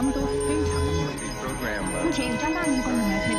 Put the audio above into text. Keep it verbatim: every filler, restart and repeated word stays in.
们都非常的努力。目前，张大明功能来推。